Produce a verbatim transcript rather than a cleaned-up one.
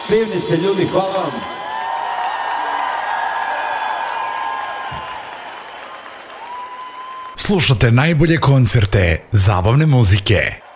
Divni ste ljudi, hvala vam. Slušate najbolje koncerte zabavne muzike.